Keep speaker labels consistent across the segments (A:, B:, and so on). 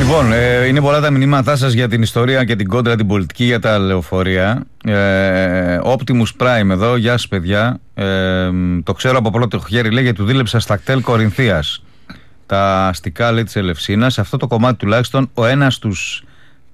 A: Λοιπόν, είναι πολλά τα μηνύματά σας για την ιστορία και την κόντρα την πολιτική για τα λεωφορεία. Optimus Prime εδώ, γεια σας παιδιά. Το ξέρω από πρώτο χέρι, λέει, γιατί του δίλεψα στα κτέλ Κορινθίας. Τα αστικά, λέει, της Ελευσίνας. Σε αυτό το κομμάτι τουλάχιστον ο ένας στους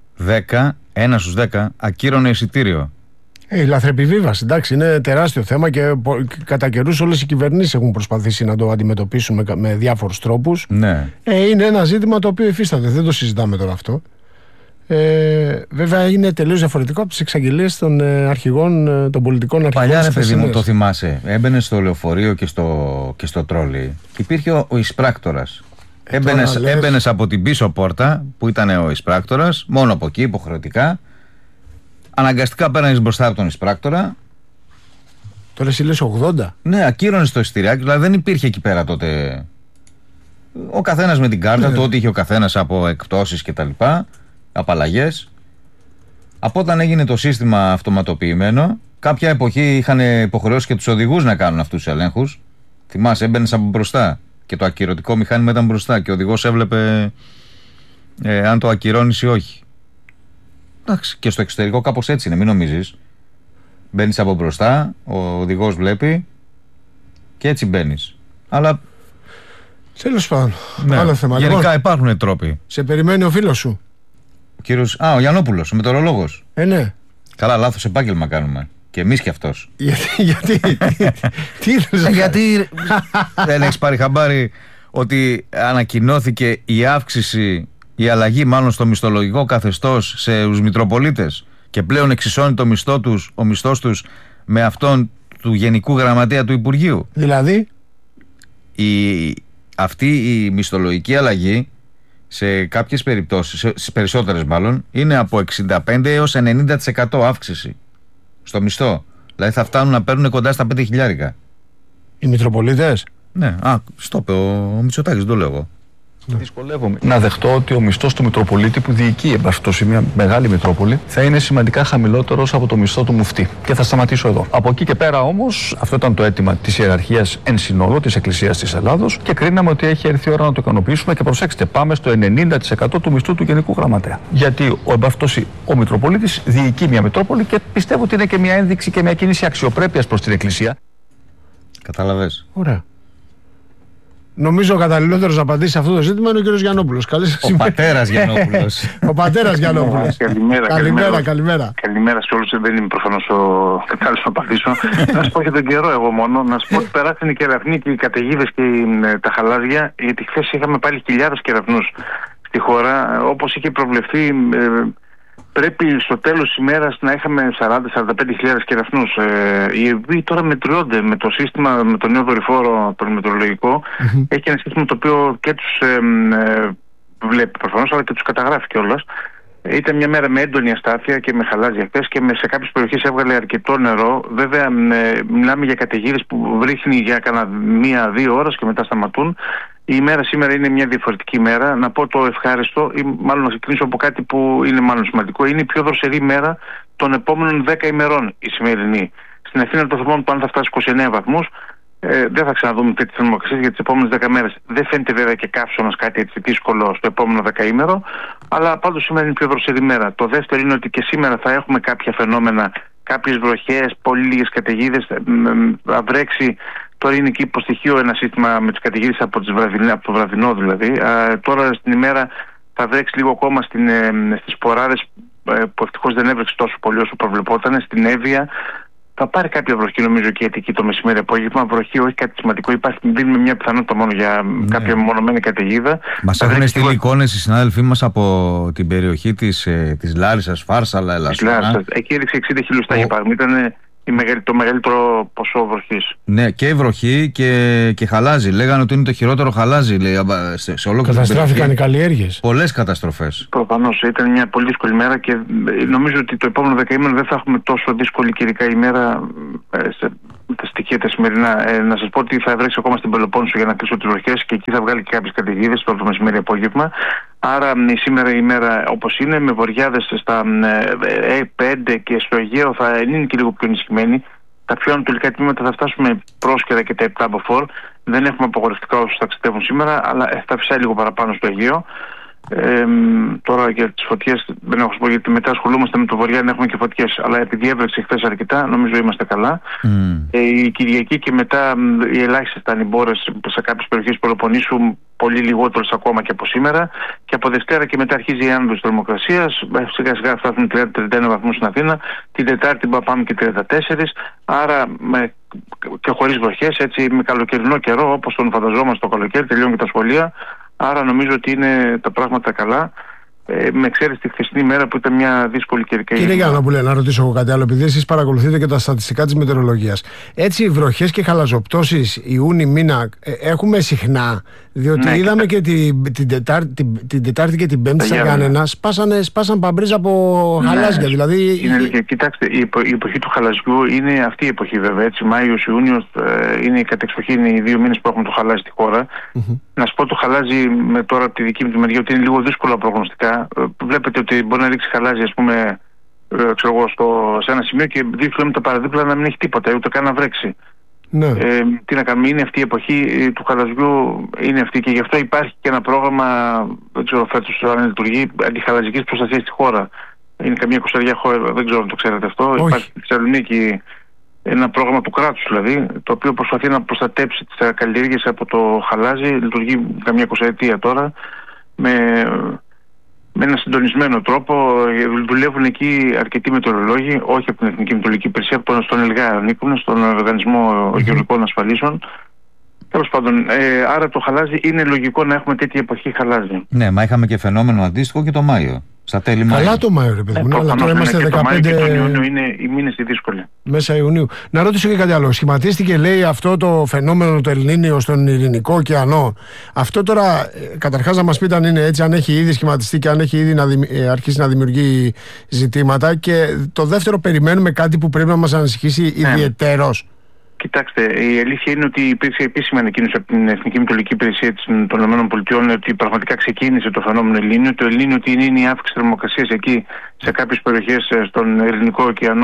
A: 10 ακύρωνε εισιτήριο.
B: Η λαθρεπιβίβαση, εντάξει, είναι τεράστιο θέμα και κατά καιρούς όλες οι κυβερνήσεις έχουν προσπαθήσει να το αντιμετωπίσουν με διάφορους τρόπους.
A: Ναι.
B: Είναι ένα ζήτημα το οποίο υφίσταται, δεν το συζητάμε τώρα αυτό. Βέβαια είναι τελείως διαφορετικό από τις εξαγγελίες των αρχηγών, των πολιτικών αρχηγών.
A: Παλιά, ρε παιδί μου, το θυμάσαι. Έμπαινε στο λεωφορείο και στο τρόλι. Υπήρχε ο εισπράκτορας. Έμπαινες από την πίσω πόρτα που ήταν ο εισπράκτορας, μόνο από εκεί υποχρεωτικά. Αναγκαστικά πέρανες μπροστά από τον εισπράκτορα.
B: Τώρα εσύ λες 80.
A: Ναι, ακύρωνες το εισιτηριάκι, δηλαδή δεν υπήρχε εκεί πέρα τότε. Ο καθένας με την κάρτα του, ό,τι είχε ο καθένας από εκπτώσεις κτλ. Απαλλαγές. Από όταν έγινε το σύστημα αυτοματοποιημένο, κάποια εποχή είχαν υποχρεώσει και τους οδηγούς να κάνουν αυτούς τους ελέγχους. Θυμάσαι, έμπαινες από μπροστά και το ακυρωτικό μηχάνημα ήταν μπροστά και ο οδηγός έβλεπε αν το ακυρώνεις ή όχι. Εντάξει, και στο εξωτερικό κάπως έτσι είναι, μην νομίζεις. Μπαίνεις από μπροστά, ο οδηγός βλέπει και έτσι μπαίνεις. Αλλά
B: τέλος πάντων,
A: ναι,
B: άλλο θέμα.
A: Γενικά
B: λοιπόν,
A: υπάρχουν τρόποι.
B: Σε περιμένει ο φίλος σου.
A: Ο κύριος, ο Γιαννόπουλος, ο μετεωρολόγος.
B: Ναι.
A: Καλά, λάθος επάγγελμα κάνουμε. Και εμείς και αυτός.
B: Γιατί τι ήθελες να
A: Γιατί δεν έχεις πάρει χαμπάρι ότι ανακοινώθηκε η αύξηση, η αλλαγή μάλλον στο μισθολογικό καθεστώς στους Μητροπολίτες και πλέον εξισώνει ο μισθός τους με αυτόν του Γενικού Γραμματέα του Υπουργείου.
B: Δηλαδή
A: αυτή η μισθολογική αλλαγή σε κάποιες περιπτώσεις, στις περισσότερες μάλλον, είναι από 65 έως 90% αύξηση στο μισθό. Δηλαδή θα φτάνουν να παίρνουν κοντά στα 5.000.
B: οι Μητροπολίτες.
A: Ναι, στο είπε ο Μητσοτάκης, δεν το λέω εγώ.
C: Δυσκολεύομαι να δεχτώ ότι ο μισθός του Μητροπολίτη που διοικεί σε μια μεγάλη Μητρόπολη θα είναι σημαντικά χαμηλότερος από το μισθό του μουφτή. Και θα σταματήσω εδώ. Από εκεί και πέρα όμως, αυτό ήταν το αίτημα της ιεραρχίας εν συνόλο της Εκκλησίας της Ελλάδος και κρίναμε ότι έχει έρθει η ώρα να το ικανοποιήσουμε και προσέξτε, πάμε στο 90% του μισθού του Γενικού Γραμματέα. Γιατί ο Μητροπολίτης διοικεί μια Μητρόπολη και πιστεύω ότι είναι και μια ένδειξη και μια κίνηση αξιοπρέπειας προς την Εκκλησία.
A: Καταλαβες.
B: Ωραία. Νομίζω ο καταλληλότερος να απαντήσει σε αυτό το ζήτημα είναι ο κύριος Γιαννόπουλος.
A: Ο πατέρας Γιαννόπουλος.
B: Ο πατέρας Γιαννόπουλος.
D: Καλημέρα.
B: Καλημέρα
D: Σε όλους. Δεν είμαι προφανώς ο κατάλληλος να απαντήσω. Να σου πω για τον καιρό εγώ μόνο. Να σου πω ότι περάσαν οι κεραυνοί και οι καταιγίδες και τα χαλάζια. Γιατί χθες είχαμε πάλι χιλιάδες κεραυνούς στη χώρα. Όπως είχε προβλεφθεί, πρέπει στο τέλος της ημέρας να είχαμε 40-45 χιλιάδες κεραυνούς, οι οποίοι τώρα μετριώνται με το σύστημα, με το νέο δορυφόρο, το μετεωρολογικό. Έχει ένα σύστημα το οποίο και τους βλέπει προφανώς, αλλά και τους καταγράφει κιόλας. Ήταν μια μέρα με έντονη αστάθεια και με χαλάζια χθες και σε κάποιες περιοχές έβγαλε αρκετό νερό. Βέβαια, μιλάμε για καταιγίδες που βρίχνει για κάνα 1-2 ώρες και μετά σταματούν. Η ημέρα σήμερα είναι μια διαφορετική ημέρα. Να πω το ευχάριστο, ή μάλλον να ξεκινήσω από κάτι που είναι μάλλον σημαντικό. Είναι η πιο δροσερή ημέρα των επόμενων 10 ημερών η σημερινή. Στην Αθήνα το θερμόμετρο πάνω θα φτάσει 29 βαθμούς. Δεν θα ξαναδούμε τέτοιες θερμοκρασίες για τις επόμενες 10 μέρες. Δεν φαίνεται βέβαια και καύσωνας κάτι έτσι δύσκολο στο επόμενο δεκαήμερο, αλλά πάντως σήμερα είναι η πιο δροσερή ημέρα. Το δεύτερο είναι ότι και σήμερα θα έχουμε κάποια φαινόμενα, κάποιες βροχές, πολύ λίγες καταιγίδες, θα βρέξει. Τώρα είναι εκεί υποστοιχείο ένα σύστημα με τις καταιγίδες από το βραδινό δηλαδή. Τώρα στην ημέρα θα βρέξει λίγο ακόμα στις Ποράδες, που ευτυχώς δεν έβρεξε τόσο πολύ όσο προβλεπόταν, στην Εύβοια. Θα πάρει κάποια βροχή νομίζω και εκεί το μεσημέρι απόγευμα. Βροχή, όχι κάτι σημαντικό. Δίνουμε μια πιθανότητα μόνο για κάποια μεμονωμένη καταιγίδα.
A: Μας έχουν στείλει εικόνες οι συνάδελφοί μας από την περιοχή της Λάρισσας, Φάρσαλα, Ελασσόνα.
D: Εκεί έδειξε 60 χιλιοστά για παράδειγμα. Ήταν το μεγαλύτερο ποσό βροχής.
A: Ναι, και βροχή και χαλάζι. Λέγανε ότι είναι το χειρότερο χαλάζι, λέει, σε ολόκληρη την περιοχή.
B: Καταστράφηκαν οι καλλιέργειες.
A: Πολλές καταστροφές.
D: Προφανώς ήταν μια πολύ δύσκολη μέρα και νομίζω ότι το επόμενο δεκαήμερο δεν θα έχουμε τόσο δύσκολη καιρικά ημέρα τα στοιχεία τα σημερινά. Να σας πω ότι θα βρέξει ακόμα στην Πελοπόννησο για να κλείσω τις βροχές και εκεί θα βγάλει και κάποιες καταιγίδες το μεσημέρι απόγευμα. Άρα σήμερα η ημέρα όπως είναι, με βοριάδες στα E5 και στο Αιγαίο θα είναι και λίγο πιο ενισχυμένη. Τα πιο ανατολικά τμήματα θα φτάσουμε πρόσκαιρα και τα 7 από 4. Δεν έχουμε απογορευτικά όσους ταξιδεύουν σήμερα, αλλά θα φυσάει λίγο παραπάνω στο Αιγαίο. Τώρα για τις φωτιές δεν έχω πω, γιατί μετά ασχολούμαστε με το βορειά να έχουμε και φωτιές. Αλλά επειδή έβρεξε χθες αρκετά, νομίζω είμαστε καλά. Η Κυριακή και μετά οι ελάχιστες ήταν οι μπόρες σε κάποιες περιοχές του Πελοποννήσου, πολύ λιγότερες ακόμα και από σήμερα. Και από Δευτέρα και μετά αρχίζει η άνοδος της θερμοκρασίας. Σιγά σιγά φτάσουμε 30-31 βαθμούς στην Αθήνα. Την Τετάρτη πάμε και 34. Άρα και χωρίς βροχές, έτσι με καλοκαιρινό καιρό, όπως τον φανταζόμαστε το καλοκαίρι, τελειώνουν και τα σχολεία. Άρα νομίζω ότι είναι τα πράγματα καλά. Με εξαίρεση τη χθεσινή μέρα που ήταν μια δύσκολη καιρική.
B: Κύριε Γιαννόπουλε, να ρωτήσω εγώ κάτι άλλο, επειδή εσείς παρακολουθείτε και τα στατιστικά της μετεωρολογίας. Έτσι, βροχές και χαλαζοπτώσεις Ιούνι μήνα έχουμε συχνά, διότι είδαμε και την Τετάρτη και την Πέμπτη σε κανένα σπάσαν παμπρίζα από χαλάζια. Δηλαδή...
D: Κοιτάξτε, η εποχή του χαλαζιού είναι αυτή η εποχή βέβαια. Έτσι, Μάιος, Ιούνιος είναι η κατεξοχή, είναι οι 2 μήνες που έχουμε το χαλάζι στη χώρα. Να σου πω το χαλάζι τώρα από τη δική μου τη μεριά ότι είναι λίγο δύσκολα προγνωστικά. Βλέπετε ότι μπορεί να ρίξει χαλάζι, ας πούμε, σε ένα σημείο και 2 χιλιόμετρα παραδίπλα να μην έχει τίποτα, ούτε καν να βρέξει. Ναι. Τι να κάνουμε, είναι αυτή η εποχή του χαλαζιού, είναι αυτή και γι' αυτό υπάρχει και ένα πρόγραμμα, δεν ξέρω φέτος αν λειτουργεί, αντιχαλαζικής προστασίας στη χώρα. Είναι καμία 20 χώρα, δεν ξέρω αν το ξέρετε αυτό.
B: Όχι.
D: Υπάρχει στη Θεσσαλονίκη ένα πρόγραμμα του κράτους δηλαδή, το οποίο προσπαθεί να προστατέψει τις καλλιέργειες από το χαλάζι. Λειτουργεί καμία 20 ετία τώρα με ένα συντονισμένο τρόπο. Δουλεύουν εκεί αρκετοί μετεωρολόγοι, όχι από την Εθνική Μετεωρολογική Υπηρεσία, στον ΕΛΓΑ ανήκουν, στον Οργανισμό Γεωλογικών Ασφαλίσεων. Τέλος πάντων, άρα το χαλάζι είναι λογικό να έχουμε τέτοια εποχή χαλάζι.
A: Ναι, μα είχαμε και φαινόμενο αντίστοιχο και το Μάιο. Στα τέλη Μάιο.
B: Καλά το Μάιο, ρε παιδί μου. Αλλά τώρα είμαστε 15.
D: Και τον Ιούνιο είναι οι μήνες οι δύσκολοι.
B: Μέσα Ιουνίου. Να ρωτήσω και κάτι άλλο. Σχηματίστηκε, λέει, αυτό το φαινόμενο το Ελληνίνιο στον Ειρηνικό ωκεανό. Αυτό τώρα, καταρχάς να μας πείτε αν είναι έτσι, αν έχει ήδη σχηματιστεί και αν έχει ήδη αρχίσει να δημιουργεί ζητήματα. Και το δεύτερο, περιμένουμε κάτι που πρέπει να μας ανησυχήσει ιδιαιτέρως.
D: Κοιτάξτε, η αλήθεια είναι ότι υπήρξε επίσημη ανακοίνωση από την Εθνική Μετεωρολογική Υπηρεσία των ΗΠΑ ότι πραγματικά ξεκίνησε το φαινόμενο Ελληνίνιο. Το Ελληνίνιο ότι είναι η αύξηση θερμοκρασίας εκεί σε κάποιες περιοχές στον Ελληνικό ωκεανό,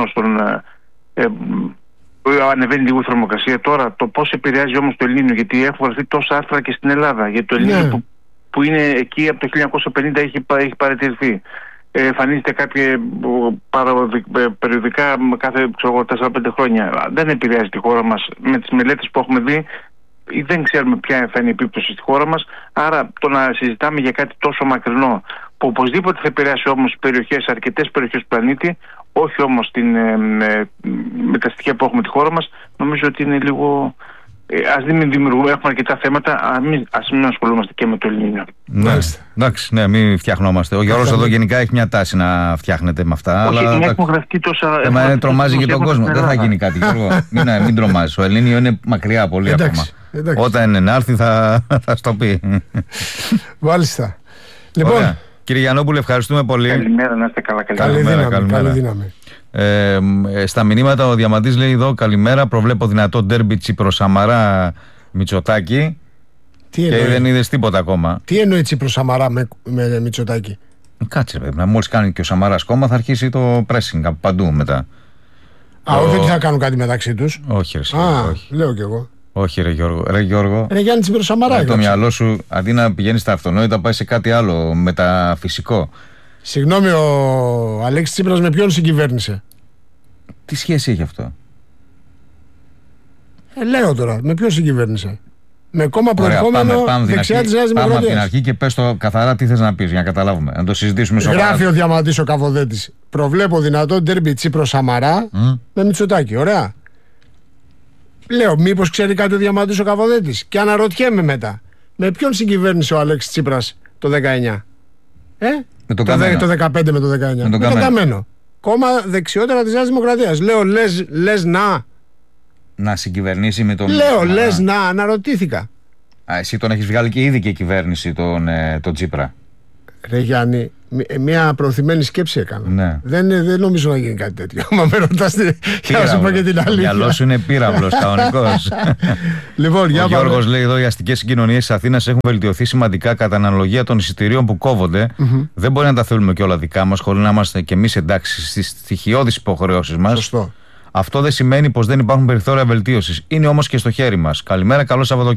D: ανεβαίνει λίγο η θερμοκρασία. Τώρα, το πώς επηρεάζει όμως το Ελληνίνιο, γιατί έχω βρεθεί τόσα άρθρα και στην Ελλάδα για το Ελληνίνιο που είναι εκεί από το 1950 έχει παρατηρηθεί. Εμφανίζεται κάποια περιοδικά κάθε 4-5 χρόνια. Δεν επηρεάζει τη χώρα μας. Με τις μελέτες που έχουμε δει δεν ξέρουμε ποια θα είναι η επίπτωση στη χώρα μας. Άρα το να συζητάμε για κάτι τόσο μακρινό που οπωσδήποτε θα επηρεάσει όμως αρκετές περιοχές του πλανήτη, όχι όμως με τα στοιχεία που έχουμε τη χώρα μας, νομίζω ότι είναι λίγο... Ας μην δημιουργούμε, έχουμε αρκετά θέματα, ας μην ασχολούμαστε και με το Ελληνίνιο.
A: Ναι, εντάξει, ναι, μην φτιαχνόμαστε. Ο Γιώργος εδώ γενικά έχει μια τάση να φτιάχνεται με αυτά.
D: Όχι,
A: αλλά
D: έχουμε γραφτεί τόσα...
A: τρομάζει και τον κόσμο. Δεν θα γίνει κάτι, Γιώργο. Μην τρομάζει. Ο Ελληνίνιο είναι μακριά πολύ ακόμα. Όταν είναι να έρθει θα στο πει.
B: Μάλιστα. Λοιπόν,
A: κύριε Γιαννόπουλε, ευχαριστούμε πολύ.
D: Καλημέρα, να είστε καλά.
B: Καλή δύναμη.
A: Στα μηνύματα ο Διαμαντής λέει εδώ: καλημέρα, προβλέπω δυνατό ντέρμπι Τσίπρο-Σαμαρά Μητσοτάκη. Και δεν είδες τίποτα ακόμα.
B: Τι εννοεί Τσίπρο-Σαμαρά με Μητσοτάκη?
A: Κάτσε βέβαια, μόλις κάνει και ο Σαμαράς κόμμα θα αρχίσει το pressing από παντού μετά.
B: Όχι ότι θα κάνουν κάτι μεταξύ τους.
A: Όχι, όχι.
B: Λέω κι εγώ.
A: Όχι, ρε Γιώργο.
B: Ρε Γιάννη Τσίπρο-Σαμαρά.
A: Το μυαλό σου αντί να πηγαίνει στα αυτονόητα πάει σε κάτι άλλο μεταφυσικό.
B: Συγγνώμη, ο Αλέξης Τσίπρας με ποιον συγκυβέρνησε?
A: Τι σχέση έχει αυτό?
B: Λέω τώρα, με ποιον συγκυβέρνησε? Με κόμμα προερχόμενο δεξιά της Νέας Δημοκρατίας.
A: Πάμε από την αρχή και πες το καθαρά τι θες να πεις για να καταλάβουμε. Να το συζητήσουμε σοβαρά.
B: Γράφει ο Διαμαντής ο Καβοδέτης. Προβλέπω δυνατό ντέρμπι Τσίπρο-Σαμαρά με Μητσοτάκη. Ωραία. Λέω, μήπως ξέρει κάτι ο Διαμαντής ο Καβοδέτης? Και αναρωτιέμαι μετά, με ποιον συγκυβέρνησε ο Αλέξης Τσίπρας το 19?
A: Με τον Καμένο.
B: Το 15 με το 19. Με τον Καμένο. Κόμμα δεξιότερα της Νέας Δημοκρατίας. Λέω, λες να
A: συγκυβερνήσει με τον...
B: Λέω, λες να, αναρωτήθηκα.
A: Εσύ τον έχεις βγάλει και ήδη και κυβέρνηση τον Τσίπρα.
B: Ρε Γιάννη, μια προωθημένη σκέψη έκανα.
A: Ναι.
B: Δεν νομίζω να γίνει κάτι τέτοιο. Μα με ρωτάς για να σου πω και την αλήθεια.
A: Ο μυαλός σου είναι πύραυλος κανονικός.
B: Λοιπόν,
A: ο Γιώργος λέει εδώ: οι αστικές συγκοινωνίες της Αθήνας έχουν βελτιωθεί σημαντικά κατά αναλογία των εισιτηρίων που κόβονται. Δεν μπορεί να τα θέλουμε και όλα δικά μας, χωρίς να είμαστε κι εμείς εντάξει στις στοιχειώδεις υποχρεώσεις μας.
B: Σωστό.
A: Αυτό δεν σημαίνει πως δεν υπάρχουν περιθώρια βελτίωσης. Είναι όμως και στο χέρι μας. Καλημέρα, καλό Σαββατοκύριακο.